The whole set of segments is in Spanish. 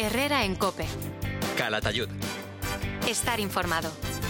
Herrera en COPE. Calatayud. Estar informado.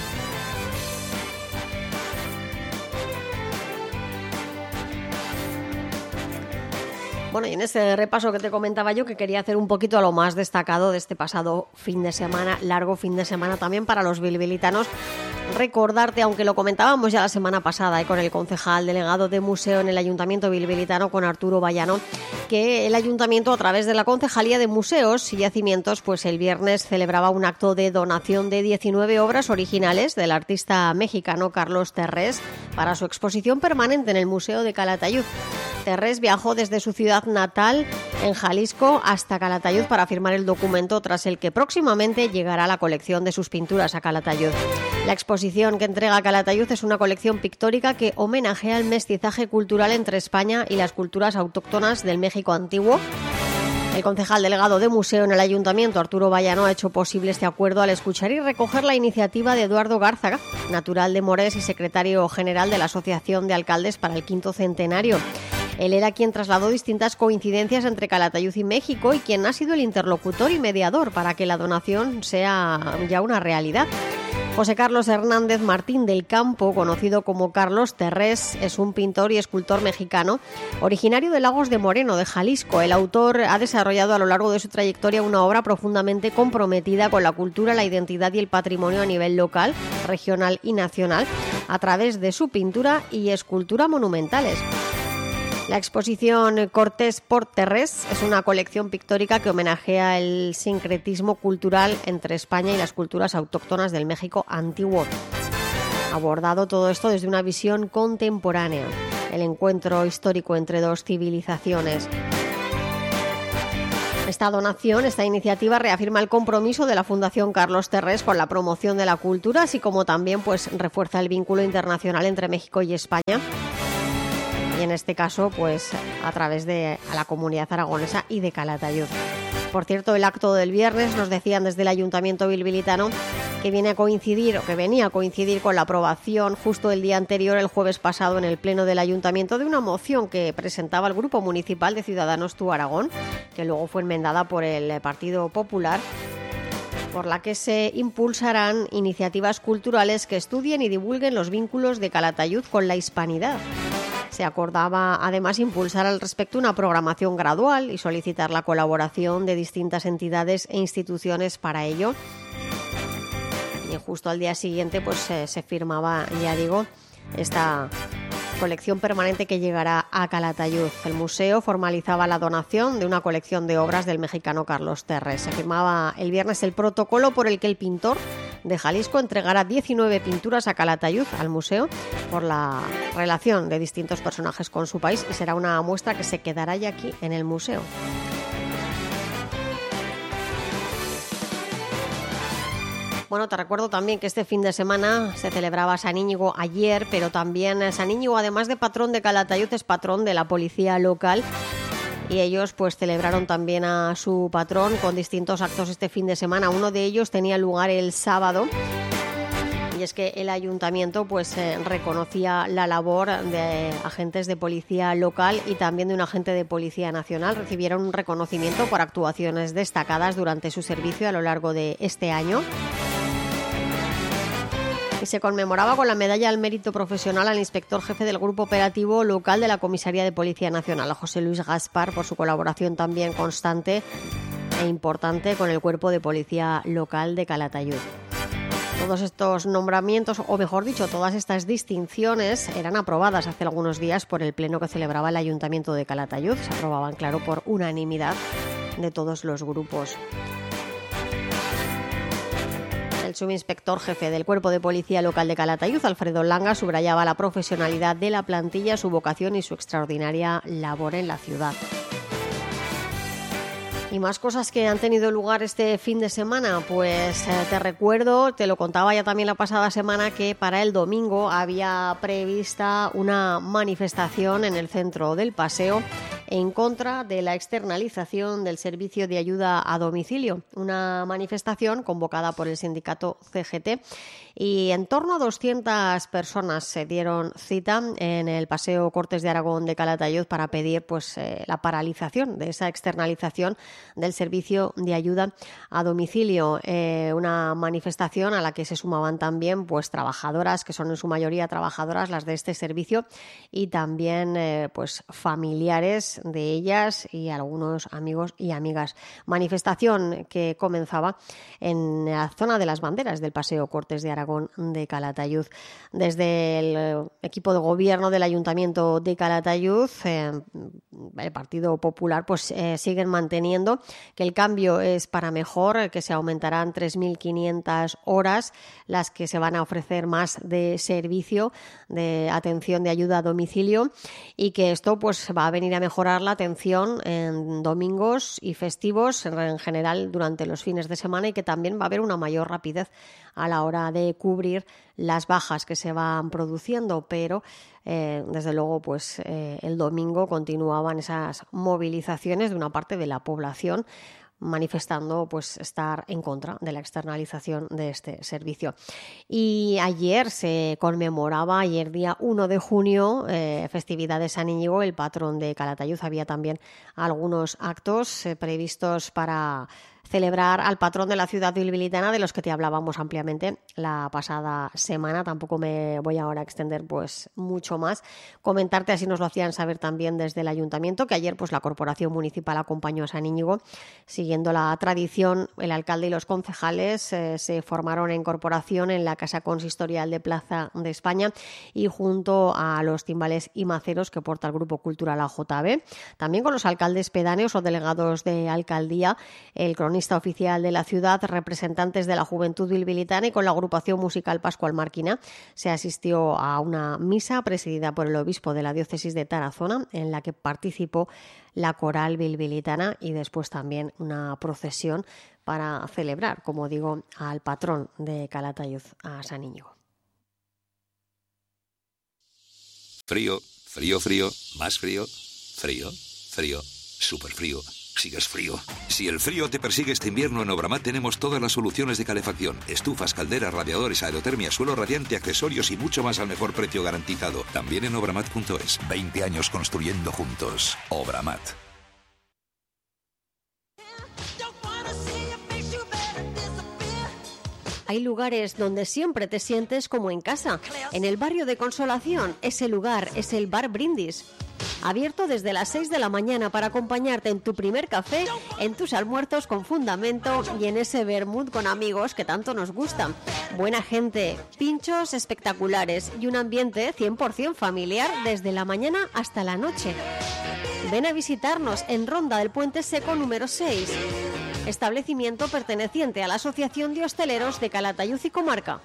Bueno, y en ese repaso que te comentaba yo, que quería hacer un poquito a lo más destacado de este pasado fin de semana, largo fin de semana también para los bilbilitanos, recordarte, aunque lo comentábamos ya la semana pasada con el concejal delegado de museo en el Ayuntamiento bilbilitano, con Arturo Vallano, que el Ayuntamiento, a través de la Concejalía de Museos y Yacimientos, pues el viernes celebraba un acto de donación de 19 obras originales del artista mexicano Carlos Terrés para su exposición permanente en el Museo de Calatayud. Terrés viajó desde su ciudad natal, en Jalisco, hasta Calatayud para firmar el documento tras el que próximamente llegará la colección de sus pinturas a Calatayud. La exposición que entrega Calatayud es una colección pictórica que homenajea el mestizaje cultural entre España y las culturas autóctonas del México antiguo. El concejal delegado de museo en el Ayuntamiento, Arturo Vallano, ha hecho posible este acuerdo al escuchar y recoger la iniciativa de Eduardo Gárzaga, natural de Morés y secretario general de la Asociación de Alcaldes para el 5º centenario. Él era quien trasladó distintas coincidencias entre Calatayud y México y quien ha sido el interlocutor y mediador para que la donación sea ya una realidad. José Carlos Hernández Martín del Campo, conocido como Carlos Terrés, es un pintor y escultor mexicano originario de Lagos de Moreno, de Jalisco. El autor ha desarrollado a lo largo de su trayectoria una obra profundamente comprometida con la cultura, la identidad y el patrimonio a nivel local, regional y nacional, a través de su pintura y escultura monumentales. La exposición Cortés por Terrés es una colección pictórica que homenajea el sincretismo cultural entre España y las culturas autóctonas del México antiguo. Abordado todo esto desde una visión contemporánea, el encuentro histórico entre dos civilizaciones. Esta donación, esta iniciativa reafirma el compromiso de la Fundación Carlos Terrés con la promoción de la cultura, así como también pues refuerza el vínculo internacional entre México y España. Y en este caso, pues a través de la comunidad aragonesa y de Calatayud. Por cierto, el acto del viernes, nos decían desde el Ayuntamiento bilbilitano, que venía a coincidir con la aprobación justo el día anterior, el jueves pasado, en el Pleno del Ayuntamiento, de una moción que presentaba el Grupo Municipal de Ciudadanos Tú Aragón, que luego fue enmendada por el Partido Popular, por la que se impulsarán iniciativas culturales que estudien y divulguen los vínculos de Calatayud con la hispanidad. Se acordaba además impulsar al respecto una programación gradual y solicitar la colaboración de distintas entidades e instituciones para ello. Y justo al día siguiente pues se firmaba, ya digo, esta colección permanente que llegará a Calatayud. El museo formalizaba la donación de una colección de obras del mexicano Carlos Terrés. Se firmaba el viernes el protocolo por el que el pintor de Jalisco entregará 19 pinturas a Calatayud, al museo, por la relación de distintos personajes con su país, y será una muestra que se quedará ya aquí en el museo. Bueno, te recuerdo también que este fin de semana se celebraba San Íñigo ayer, pero también San Íñigo, además de patrón de Calatayud, es patrón de la policía local. Y ellos pues celebraron también a su patrón con distintos actos este fin de semana. Uno de ellos tenía lugar el sábado. Y es que el ayuntamiento pues reconocía la labor de agentes de policía local y también de un agente de policía nacional. Recibieron un reconocimiento por actuaciones destacadas durante su servicio a lo largo de este año. Y se conmemoraba con la medalla al mérito profesional al inspector jefe del Grupo Operativo Local de la Comisaría de Policía Nacional, a José Luis Gaspar, por su colaboración también constante e importante con el Cuerpo de Policía Local de Calatayud. Todos estos nombramientos, o mejor dicho, todas estas distinciones eran aprobadas hace algunos días por el pleno que celebraba el Ayuntamiento de Calatayud. Se aprobaban, claro, por unanimidad de todos los grupos. El subinspector jefe del Cuerpo de Policía Local de Calatayud, Alfredo Langa, subrayaba la profesionalidad de la plantilla, su vocación y su extraordinaria labor en la ciudad. Y más cosas que han tenido lugar este fin de semana, pues te recuerdo, te lo contaba ya también la pasada semana, que para el domingo había prevista una manifestación en el centro del Paseo en contra de la externalización del servicio de ayuda a domicilio, una manifestación convocada por el sindicato CGT, y en torno a 200 personas se dieron cita en el Paseo Cortes de Aragón de Calatayud para pedir la paralización de esa externalización del servicio de ayuda a domicilio, una manifestación a la que se sumaban también trabajadoras, que son en su mayoría trabajadoras las de este servicio, y también familiares de ellas y algunos amigos y amigas. Manifestación que comenzaba en la zona de las banderas del Paseo Cortes de Aragón de Calatayud. Desde el equipo de gobierno del Ayuntamiento de Calatayud, el Partido Popular, siguen manteniendo que el cambio es para mejor, que se aumentarán 3.500 horas las que se van a ofrecer más de servicio de atención de ayuda a domicilio, y que esto va a venir a mejorar la atención en domingos y festivos, en general durante los fines de semana, y que también va a haber una mayor rapidez a la hora de cubrir las bajas que se van produciendo, pero desde luego el domingo continuaban esas movilizaciones de una parte de la población manifestando estar en contra de la externalización de este servicio. Y ayer se conmemoraba, día 1 de junio, festividad de San Íñigo, el patrón de Calatayud. Había también algunos actos previstos para celebrar al patrón de la ciudad bilbilitana, de los que te hablábamos ampliamente la pasada semana. Tampoco me voy ahora a extender mucho más. Comentarte, así nos lo hacían saber también desde el ayuntamiento, que ayer la corporación municipal acompañó a San Íñigo. Siguiendo la tradición, el alcalde y los concejales se formaron en corporación en la Casa Consistorial de Plaza de España, y junto a los timbales y maceros que porta el Grupo Cultural AJB, también con los alcaldes pedáneos o delegados de alcaldía, el cronista oficial de la ciudad, representantes de la Juventud Bilbilitana, y con la agrupación musical Pascual Marquina, se asistió a una misa presidida por el obispo de la diócesis de Tarazona, en la que participó la coral bilbilitana, y después también una procesión para celebrar, como digo, al patrón de Calatayud, a San Íñigo. Frío, frío, frío, más frío, frío, frío, súper frío. Sigues frío. Si el frío te persigue este invierno, en Obramat tenemos todas las soluciones de calefacción: estufas, calderas, radiadores, aerotermia, suelo radiante, accesorios y mucho más al mejor precio garantizado. También en obramat.es. 20 años construyendo juntos. Obramat. Hay lugares donde siempre te sientes como en casa. En el barrio de Consolación, ese lugar es el Bar Brindis. Abierto desde las 6 de la mañana para acompañarte en tu primer café, en tus almuerzos con fundamento y en ese vermut con amigos que tanto nos gustan. Buena gente, pinchos espectaculares y un ambiente 100% familiar desde la mañana hasta la noche. Ven a visitarnos en Ronda del Puente Seco número 6. Establecimiento perteneciente a la Asociación de Hosteleros de Calatayud y Comarca.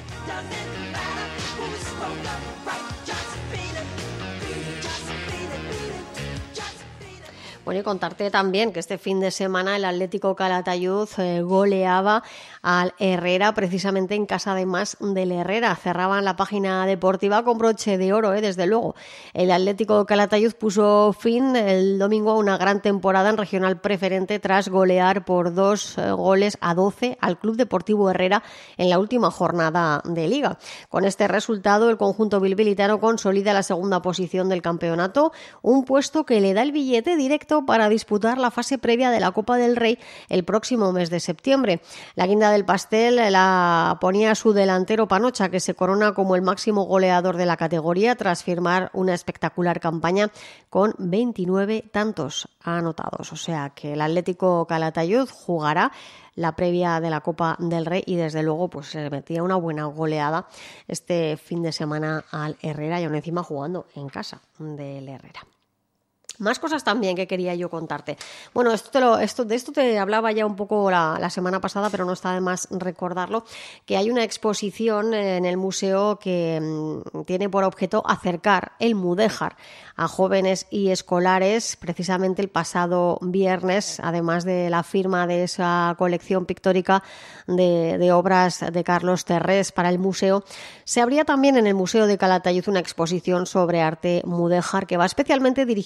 Bueno, y contarte también que este fin de semana el Atlético Calatayud goleaba al Herrera, precisamente en casa de más del Herrera. Cerraban la página deportiva con broche de oro, desde luego. El Atlético Calatayud puso fin el domingo a una gran temporada en regional preferente tras golear por 2-12 al Club Deportivo Herrera en la última jornada de Liga. Con este resultado, el conjunto bilbilitano consolida la segunda posición del campeonato, un puesto que le da el billete directo para disputar la fase previa de la Copa del Rey el próximo mes de septiembre. La guinda del pastel la ponía su delantero Panocha, que se corona como el máximo goleador de la categoría tras firmar una espectacular campaña con 29 tantos anotados. O sea que el Atlético Calatayud jugará la previa de la Copa del Rey y desde luego se metía una buena goleada este fin de semana al Herrera, y aún encima jugando en casa del Herrera. Más cosas también que quería yo contarte. Bueno, de esto te hablaba ya un poco la semana pasada, pero no está de más recordarlo, que hay una exposición en el museo que tiene por objeto acercar el mudéjar a jóvenes y escolares. Precisamente el pasado viernes, además de la firma de esa colección pictórica de obras de Carlos Terrés para el museo, se abría también en el Museo de Calatayud una exposición sobre arte mudéjar que va especialmente dirigida a los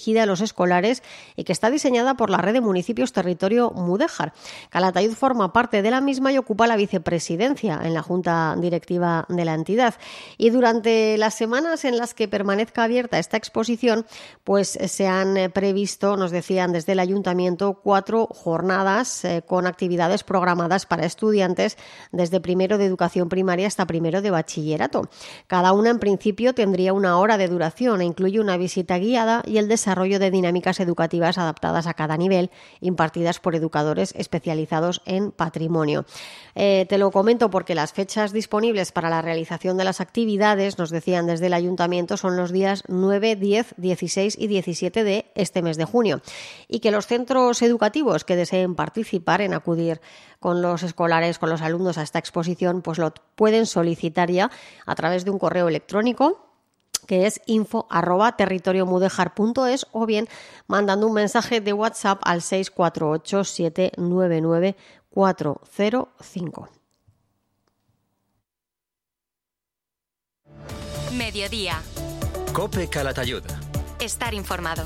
escolares y que está diseñada por la red de municipios Territorio Mudéjar. Calatayud forma parte de la misma y ocupa la vicepresidencia en la Junta Directiva de la entidad. Y durante las semanas en las que permanezca abierta esta exposición, pues se han previsto, nos decían desde el Ayuntamiento, 4 jornadas con actividades programadas para estudiantes desde primero de educación primaria hasta primero de bachillerato. Cada una, en principio, tendría una hora de duración e incluye una visita guiada y el desarrollo de dinámicas educativas adaptadas a cada nivel, impartidas por educadores especializados en patrimonio. Te lo comento porque las fechas disponibles para la realización de las actividades, nos decían desde el Ayuntamiento, son los días 9, 10, 16 y 17 de este mes de junio, y que los centros educativos que deseen participar en acudir con los escolares, con los alumnos a esta exposición, pues lo pueden solicitar ya a través de un correo electrónico que es info@territoriomudéjar.es o bien mandando un mensaje de WhatsApp al 648 799 405. Mediodía. COPE Calatayud. Estar informado.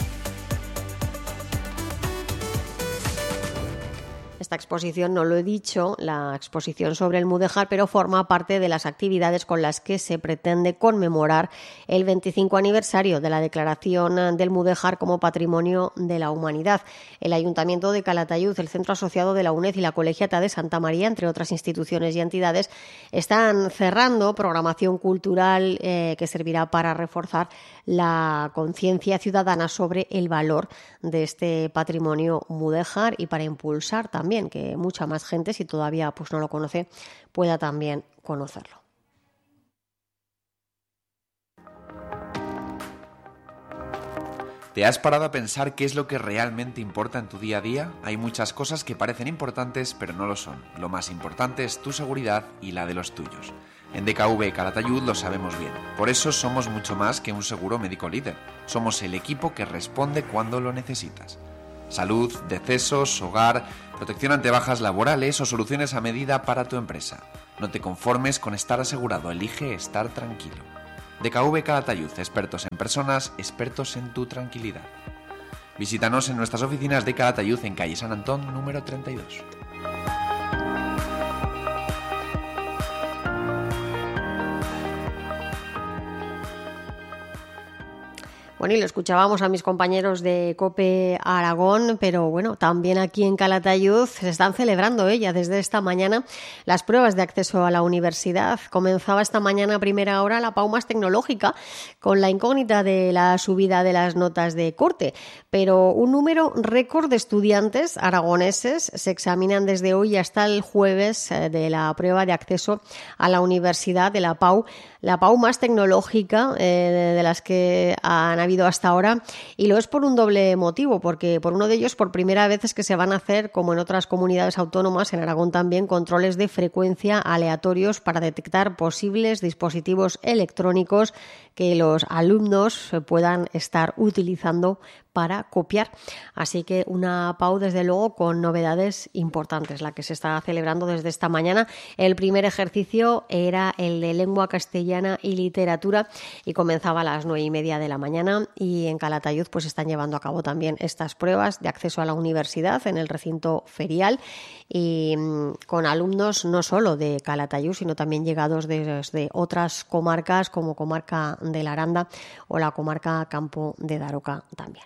Esta exposición, no lo he dicho, la exposición sobre el Mudéjar, pero forma parte de las actividades con las que se pretende conmemorar el 25 aniversario de la declaración del Mudéjar como Patrimonio de la Humanidad. El Ayuntamiento de Calatayud, el Centro Asociado de la UNED y la Colegiata de Santa María, entre otras instituciones y entidades, están cerrando programación cultural que servirá para reforzar la conciencia ciudadana sobre el valor de este patrimonio mudéjar y para impulsar también que mucha más gente, si todavía pues no lo conoce, pueda también conocerlo. ¿Te has parado a pensar qué es lo que realmente importa en tu día a día? Hay muchas cosas que parecen importantes, pero no lo son. Lo más importante es tu seguridad y la de los tuyos. En DKV Calatayud lo sabemos bien. Por eso somos mucho más que un seguro médico líder. Somos el equipo que responde cuando lo necesitas. Salud, decesos, hogar, protección ante bajas laborales o soluciones a medida para tu empresa. No te conformes con estar asegurado, elige estar tranquilo. DKV Calatayud, expertos en personas, expertos en tu tranquilidad. Visítanos en nuestras oficinas de Calatayud en calle San Antón, número 32. Bueno, y lo escuchábamos a mis compañeros de COPE Aragón, pero bueno, también aquí en Calatayud se están celebrando ya desde esta mañana las pruebas de acceso a la universidad. Comenzaba esta mañana a primera hora la PAU más tecnológica con la incógnita de la subida de las notas de corte, pero un número récord de estudiantes aragoneses se examinan desde hoy hasta el jueves de la prueba de acceso a la universidad de la PAU más tecnológica de las que han habido hasta ahora, y lo es por un doble motivo, porque por uno de ellos, por primera vez es que se van a hacer, como en otras comunidades autónomas, en Aragón también, controles de frecuencia aleatorios para detectar posibles dispositivos electrónicos que los alumnos puedan estar utilizando para copiar. Así que una PAU, desde luego, con novedades importantes, la que se está celebrando desde esta mañana. El primer ejercicio era el de lengua castellana y literatura y comenzaba a las 9:30 de la mañana, y en Calatayud pues están llevando a cabo también estas pruebas de acceso a la universidad en el recinto ferial, y con alumnos no solo de Calatayud, sino también llegados desde otras comarcas como comarca de la Aranda o la comarca Campo de Daroca también.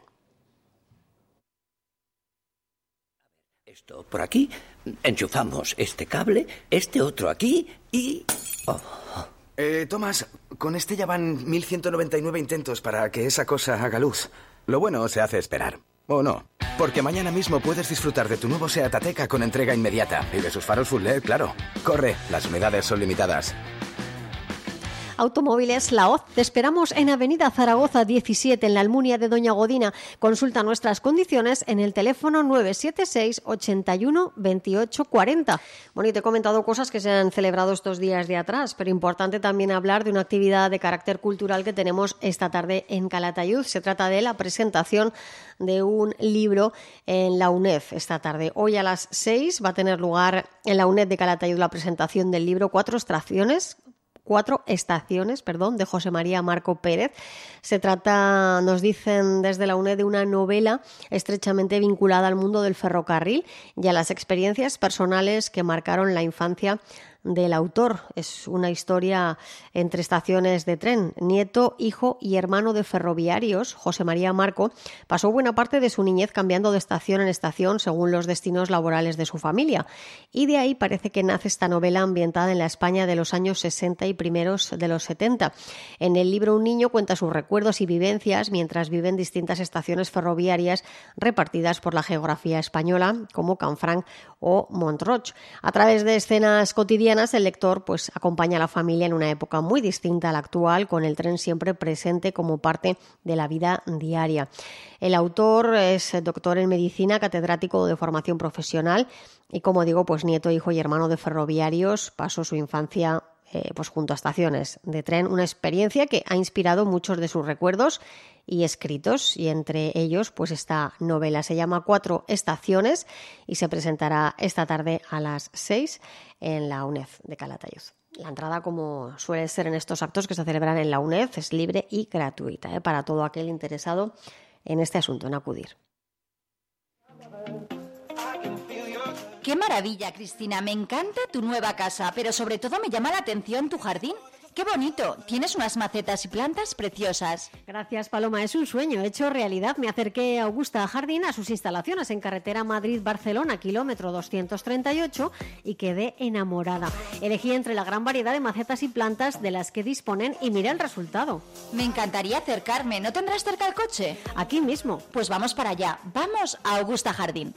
Esto por aquí, enchufamos este cable, este otro aquí y... Oh. Tomás, con este ya van 1199 intentos para que esa cosa haga luz. Lo bueno se hace esperar. ¿O no? Porque mañana mismo puedes disfrutar de tu nuevo SEAT Ateca con entrega inmediata. Y de sus faros full LED, claro. Corre, las unidades son limitadas. Automóviles La Hoz. Te esperamos en Avenida Zaragoza 17, en la Almunia de Doña Godina. Consulta nuestras condiciones en el teléfono 976 81 28 40. Bueno, y te he comentado cosas que se han celebrado estos días de atrás, pero importante también hablar de una actividad de carácter cultural que tenemos esta tarde en Calatayud. Se trata de la presentación de un libro en la UNED esta tarde. Hoy a las 6 va a tener lugar en la UNED de Calatayud la presentación del libro 4 estaciones 4 estaciones, de José María Marco Pérez. Se trata, nos dicen desde la UNED, de una novela estrechamente vinculada al mundo del ferrocarril y a las experiencias personales que marcaron la infancia del autor. Es una historia entre estaciones de tren. Nieto, hijo y hermano de ferroviarios, José María Marco pasó buena parte de su niñez cambiando de estación en estación según los destinos laborales de su familia. Y de ahí parece que nace esta novela ambientada en la España de los años 60 y primeros de los 70. En el libro un niño cuenta sus recuerdos y vivencias mientras vive en distintas estaciones ferroviarias repartidas por la geografía española, como Canfranc o Montroch. A través de escenas cotidianas, el lector acompaña a la familia en una época muy distinta a la actual, con el tren siempre presente como parte de la vida diaria. El autor es doctor en medicina, catedrático de formación profesional y, como digo, nieto, hijo y hermano de ferroviarios. Pasó su infancia junto a estaciones de tren, una experiencia que ha inspirado muchos de sus recuerdos y escritos, y entre ellos esta novela. Se llama 4 estaciones y se presentará esta tarde a las 6 en la UNED de Calatayud. La entrada, como suele ser en estos actos que se celebran en la UNED, es libre y gratuita para todo aquel interesado en este asunto, en acudir. ¡Qué maravilla, Cristina! Me encanta tu nueva casa, pero sobre todo me llama la atención tu jardín. ¡Qué bonito! Tienes unas macetas y plantas preciosas. Gracias, Paloma. Es un sueño hecho realidad. Me acerqué a Augusta Jardín, a sus instalaciones en carretera Madrid-Barcelona, kilómetro 238, y quedé enamorada. Elegí entre la gran variedad de macetas y plantas de las que disponen y miré el resultado. Me encantaría acercarme. ¿No tendrás cerca el coche? Aquí mismo. Pues vamos para allá. Vamos a Augusta Jardín.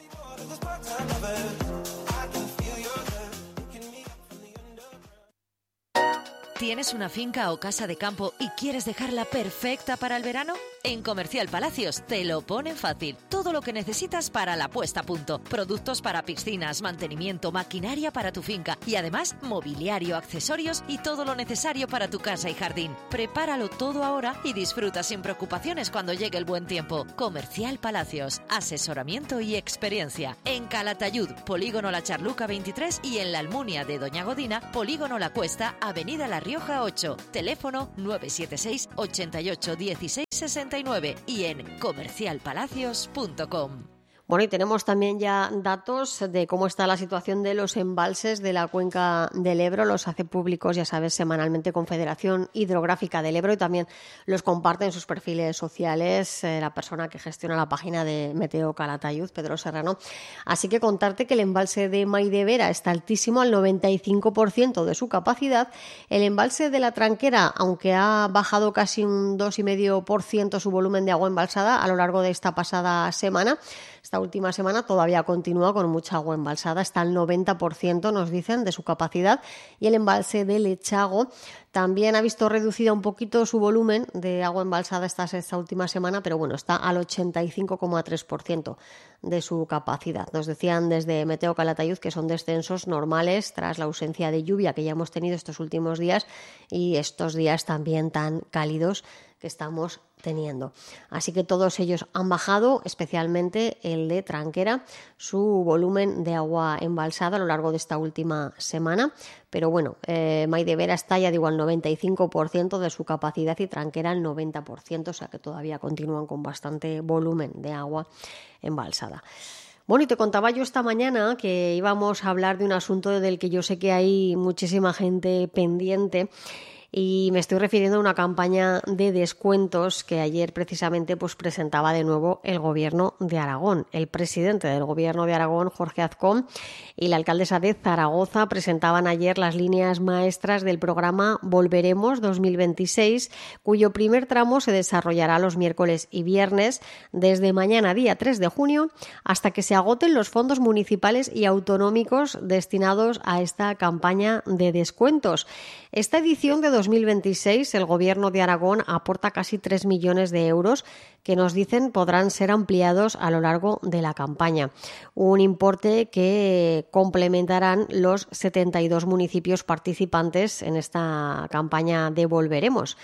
¿Tienes una finca o casa de campo y quieres dejarla perfecta para el verano? En Comercial Palacios te lo ponen fácil. Todo lo que necesitas para la puesta a punto. Productos para piscinas, mantenimiento, maquinaria para tu finca y además mobiliario, accesorios y todo lo necesario para tu casa y jardín. Prepáralo todo ahora y disfruta sin preocupaciones cuando llegue el buen tiempo. Comercial Palacios. Asesoramiento y experiencia. En Calatayud, Polígono La Charluca 23 y en la Almunia de Doña Godina, Polígono La Cuesta, Avenida La Rioja 8, teléfono 976 88 16 69 y en comercialpalacios.com. Bueno, y tenemos también ya datos de cómo está la situación de los embalses de la cuenca del Ebro. Los hace públicos, ya sabes, semanalmente Confederación Hidrográfica del Ebro, y también los comparte en sus perfiles sociales la persona que gestiona la página de Meteo Calatayud, Pedro Serrano. Así que contarte que el embalse de Maidevera está altísimo, al 95% de su capacidad. El embalse de la Tranquera, aunque ha bajado casi un 2,5% su volumen de agua embalsada a lo largo de esta pasada semana, esta última semana todavía continúa con mucha agua embalsada, está al 90%, nos dicen, de su capacidad. Y el embalse de Lechago también ha visto reducida un poquito su volumen de agua embalsada esta última semana, pero bueno, está al 85,3% de su capacidad. Nos decían desde Meteo Calatayud que son descensos normales tras la ausencia de lluvia que ya hemos tenido estos últimos días y estos días también tan cálidos que estamos teniendo. Así que todos ellos han bajado, especialmente el de Tranquera, su volumen de agua embalsada a lo largo de esta última semana. Pero bueno, Maidevera está, ya digo, al 95% de su capacidad y Tranquera al 90%, o sea que todavía continúan con bastante volumen de agua embalsada. Bueno, y te contaba yo esta mañana que íbamos a hablar de un asunto del que yo sé que hay muchísima gente pendiente, y me estoy refiriendo a una campaña de descuentos que ayer precisamente presentaba de nuevo el Gobierno de Aragón. El presidente del Gobierno de Aragón, Jorge Azcón, y la alcaldesa de Zaragoza presentaban ayer las líneas maestras del programa Volveremos 2026, cuyo primer tramo se desarrollará los miércoles y viernes desde mañana, día 3 de junio, hasta que se agoten los fondos municipales y autonómicos destinados a esta campaña de descuentos. Esta edición de 2026, el Gobierno de Aragón aporta casi 3 millones de euros que nos dicen podrán ser ampliados a lo largo de la campaña. Un importe que complementarán los 72 municipios participantes en esta campaña de Volveremos.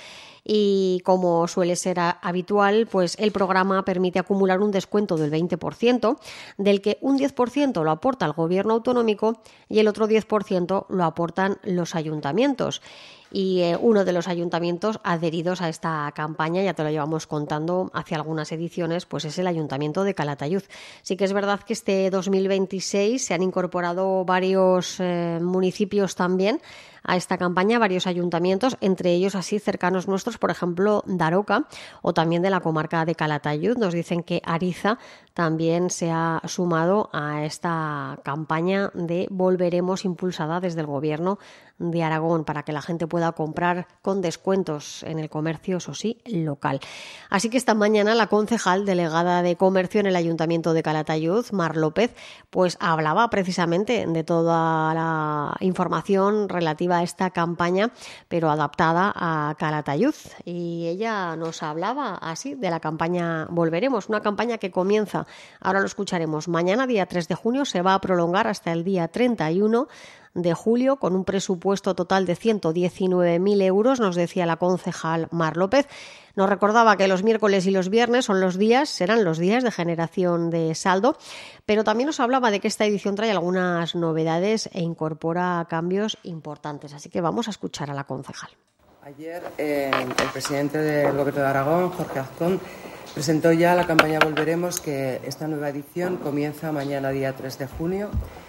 Y como suele ser habitual, pues el programa permite acumular un descuento del 20%, del que un 10% lo aporta el gobierno autonómico y el otro 10% lo aportan los ayuntamientos. Y uno de los ayuntamientos adheridos a esta campaña, ya te lo llevamos contando hace algunas ediciones, pues es el Ayuntamiento de Calatayud. Sí que es verdad que este 2026 se han incorporado varios municipios también a esta campaña, varios ayuntamientos, entre ellos así cercanos nuestros, por ejemplo, Daroca o también de la comarca de Calatayud. Nos dicen que Ariza también se ha sumado a esta campaña de Volveremos, impulsada desde el Gobierno de Aragón, para que la gente pueda comprar con descuentos en el comercio, eso sí, local. Así que esta mañana la concejal delegada de Comercio en el Ayuntamiento de Calatayud, Mar López, pues hablaba precisamente de toda la información relativa a esta campaña, pero adaptada a Calatayud. Y ella nos hablaba así de la campaña Volveremos, una campaña que comienza, ahora lo escucharemos, mañana día 3 de junio, se va a prolongar hasta el día 31 de julio con un presupuesto total de 119.000 euros, nos decía la concejal Mar López. Nos recordaba que los miércoles y los viernes serán los días de generación de saldo, pero también nos hablaba de que esta edición trae algunas novedades e incorpora cambios importantes. Así que vamos a escuchar a la concejal. Ayer el presidente del Gobierno de Aragón, Jorge Azcón, presentó ya la campaña Volveremos, que esta nueva edición comienza mañana día 3 de junio.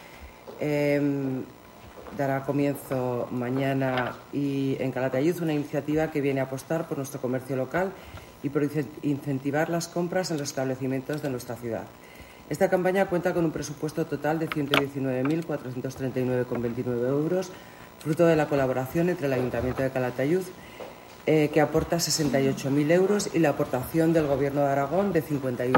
Dará comienzo mañana y en Calatayud una iniciativa que viene a apostar por nuestro comercio local y por incentivar las compras en los establecimientos de nuestra ciudad. Esta campaña cuenta con un presupuesto total de 119.439,29 euros, fruto de la colaboración entre el Ayuntamiento de Calatayud, que aporta 68.000 euros, y la aportación del Gobierno de Aragón de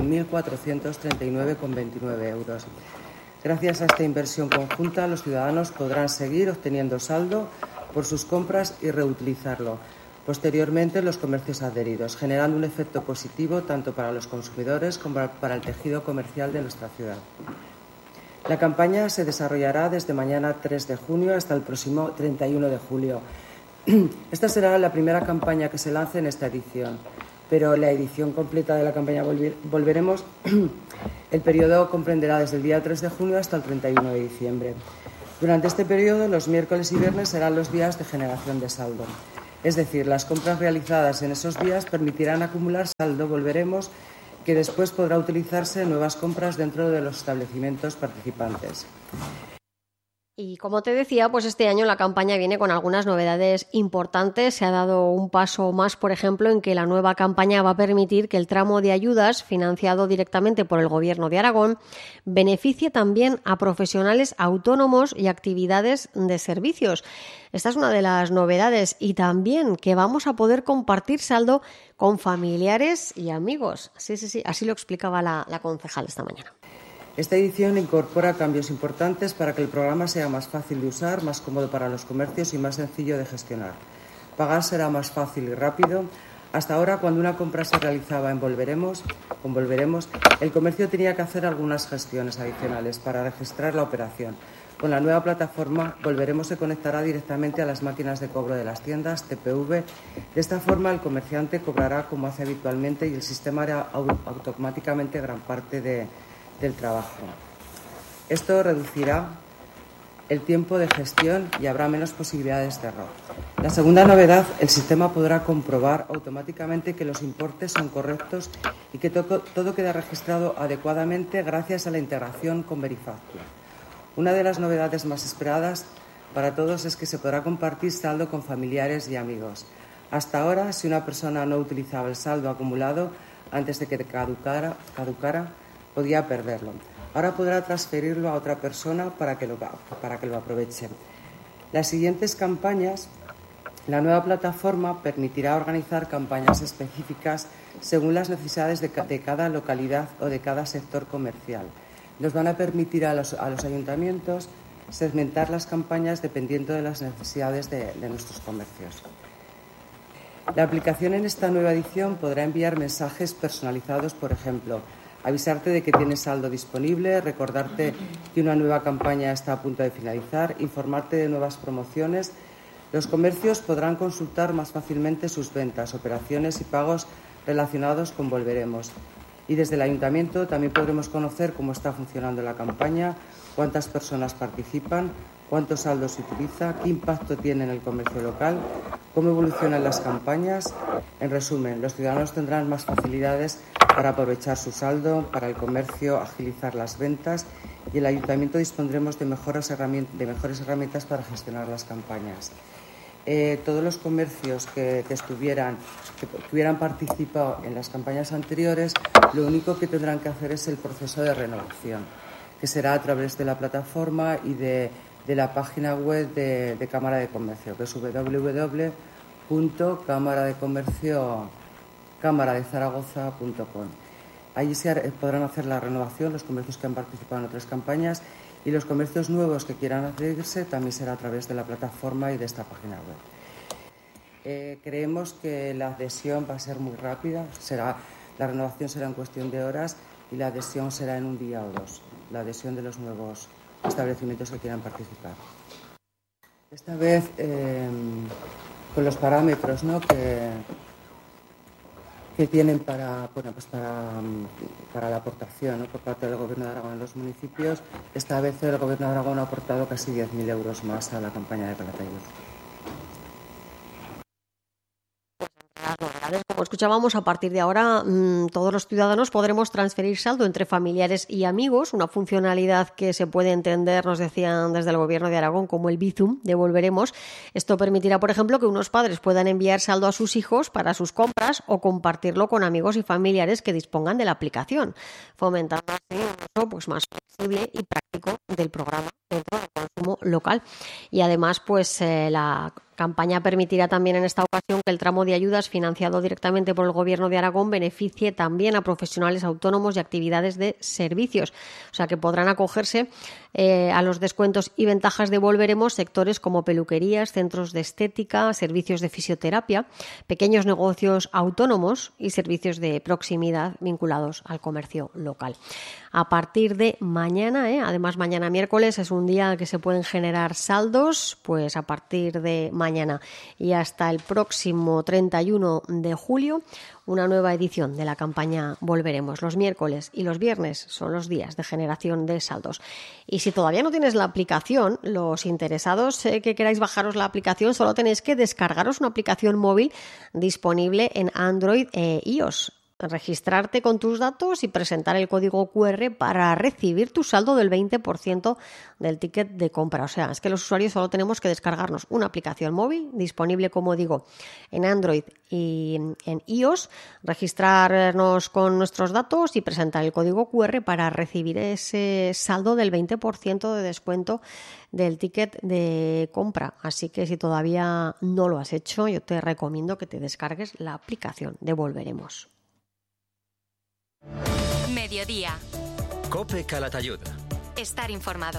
51.439,29 euros. Gracias a esta inversión conjunta, los ciudadanos podrán seguir obteniendo saldo por sus compras y reutilizarlo posteriormente en los comercios adheridos, generando un efecto positivo tanto para los consumidores como para el tejido comercial de nuestra ciudad. La campaña se desarrollará desde mañana 3 de junio hasta el próximo 31 de julio. Esta será la primera campaña que se lance en esta edición, pero la edición completa de la campaña Volveremos, el periodo comprenderá desde el día 3 de junio hasta el 31 de diciembre. Durante este periodo, los miércoles y viernes serán los días de generación de saldo. Es decir, las compras realizadas en esos días permitirán acumular saldo Volveremos, que después podrá utilizarse en nuevas compras dentro de los establecimientos participantes. Y como te decía, pues este año la campaña viene con algunas novedades importantes. Se ha dado un paso más, por ejemplo, en que la nueva campaña va a permitir que el tramo de ayudas financiado directamente por el Gobierno de Aragón beneficie también a profesionales autónomos y actividades de servicios. Esta es una de las novedades, y también que vamos a poder compartir saldo con familiares y amigos. Sí, así lo explicaba la concejal esta mañana. Esta edición incorpora cambios importantes para que el programa sea más fácil de usar, más cómodo para los comercios y más sencillo de gestionar. Pagar será más fácil y rápido. Hasta ahora, cuando una compra se realizaba con Volveremos, el comercio tenía que hacer algunas gestiones adicionales para registrar la operación. Con la nueva plataforma, Volveremos se conectará directamente a las máquinas de cobro de las tiendas, TPV. De esta forma, el comerciante cobrará como hace habitualmente y el sistema hará automáticamente gran parte del trabajo. Esto reducirá el tiempo de gestión y habrá menos posibilidades de error. La segunda novedad, el sistema podrá comprobar automáticamente que los importes son correctos y que todo queda registrado adecuadamente gracias a la integración con Verifactura. Una de las novedades más esperadas para todos es que se podrá compartir saldo con familiares y amigos. Hasta ahora, si una persona no utilizaba el saldo acumulado antes de que caducara, podía perderlo. Ahora podrá transferirlo a otra persona para que lo aproveche. Las siguientes campañas, la nueva plataforma permitirá organizar campañas específicas según las necesidades de cada localidad o de cada sector comercial. Nos van a permitir a los ayuntamientos segmentar las campañas dependiendo de las necesidades de nuestros comercios. La aplicación en esta nueva edición podrá enviar mensajes personalizados, por ejemplo, avisarte de que tienes saldo disponible, recordarte que una nueva campaña está a punto de finalizar, informarte de nuevas promociones. Los comercios podrán consultar más fácilmente sus ventas, operaciones y pagos relacionados con Volveremos. Y desde el Ayuntamiento también podremos conocer cómo está funcionando la campaña, cuántas personas participan, cuántos saldos se utiliza, qué impacto tiene en el comercio local, cómo evolucionan las campañas. En resumen, los ciudadanos tendrán más facilidades para aprovechar su saldo, para el comercio, agilizar las ventas, y el Ayuntamiento dispondremos de mejores herramientas para gestionar las campañas. Todos los comercios que hubieran participado en las campañas anteriores, lo único que tendrán que hacer es el proceso de renovación, que será a través de la plataforma y de la página web de Cámara de Comercio, que es www.cámaradezaragoza.com. Allí podrán hacer la renovación los comercios que han participado en otras campañas, y los comercios nuevos que quieran adherirse también será a través de la plataforma y de esta página web. Creemos que la adhesión va a ser muy rápida, la renovación será en cuestión de horas y la adhesión será en un día o dos, la adhesión de los nuevos establecimientos que quieran participar. Esta vez con los parámetros, ¿no?, que tienen para la aportación, ¿no?, por parte del Gobierno de Aragón en los municipios. Esta vez el Gobierno de Aragón ha aportado casi 10.000 euros más a la campaña de Calatayud. Como escuchábamos, a partir de ahora todos los ciudadanos podremos transferir saldo entre familiares y amigos, una funcionalidad que se puede entender, nos decían desde el Gobierno de Aragón, como el Bizum de Volveremos. Esto permitirá, por ejemplo, que unos padres puedan enviar saldo a sus hijos para sus compras o compartirlo con amigos y familiares que dispongan de la aplicación, fomentando así un uso más flexible y práctico del programa dentro del consumo local. Y además, la campaña permitirá también en esta ocasión que el tramo de ayudas financiado directamente por el Gobierno de Aragón beneficie también a profesionales autónomos y actividades de servicios. O sea que podrán acogerse a los descuentos y ventajas de Volveremos sectores como peluquerías, centros de estética, servicios de fisioterapia, pequeños negocios autónomos y servicios de proximidad vinculados al comercio local. A partir de mañana, además mañana miércoles es un día que se pueden generar saldos, pues a partir de mañana y hasta el próximo 31 de julio, una nueva edición de la campaña Volveremos. Los miércoles y los viernes son los días de generación de saldos. Y si todavía no tienes la aplicación, los interesados que queráis bajaros la aplicación, solo tenéis que descargaros una aplicación móvil disponible en Android e iOS. Registrarte con tus datos y presentar el código QR para recibir tu saldo del 20% del ticket de compra. O sea, es que los usuarios solo tenemos que descargarnos una aplicación móvil disponible, como digo, en Android y en iOS, registrarnos con nuestros datos y presentar el código QR para recibir ese saldo del 20% de descuento del ticket de compra. Así que si todavía no lo has hecho, yo te recomiendo que te descargues la aplicación de Volveremos. Mediodía. COPE Calatayud. Estar informado.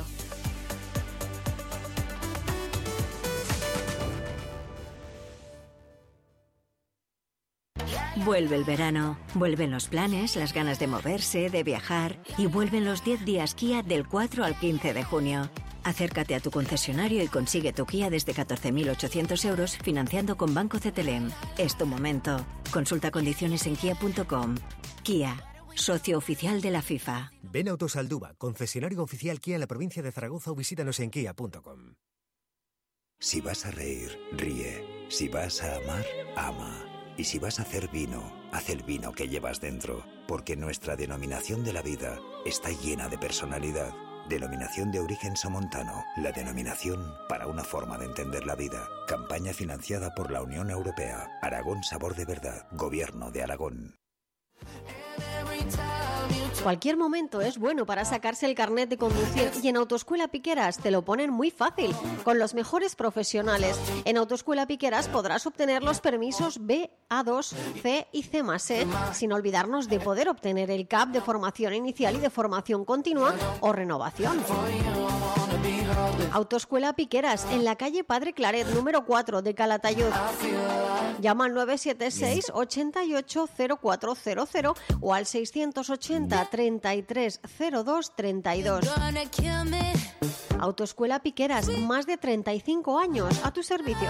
Vuelve el verano, vuelven los planes, las ganas de moverse, de viajar, y vuelven los 10 días Kia del 4 al 15 de junio. Acércate a tu concesionario y consigue tu Kia desde 14.800 euros financiando con Banco CTLM. Es tu momento. Consulta condiciones en kia.com. Kia, socio oficial de la FIFA. Ven a Autosalduba, concesionario oficial Kia en la provincia de Zaragoza, o visítanos en kia.com. Si vas a reír, ríe. Si vas a amar, ama. Y si vas a hacer vino, haz el vino que llevas dentro. Porque nuestra denominación de la vida está llena de personalidad. Denominación de origen somontano. La denominación para una forma de entender la vida. Campaña financiada por la Unión Europea. Aragón Sabor de Verdad. Gobierno de Aragón. Cualquier momento es bueno para sacarse el carnet de conducir y en Autoescuela Piqueras te lo ponen muy fácil, con los mejores profesionales. En Autoescuela Piqueras podrás obtener los permisos B, A2, C y C+E, sin olvidarnos de poder obtener el CAP de formación inicial y de formación continua o renovación. Autoescuela Piqueras, en la calle Padre Claret, número 4 de Calatayud. Llama al 976 88 0400 o al 680 33 02 32. Autoescuela Piqueras, más de 35 años a tu servicio.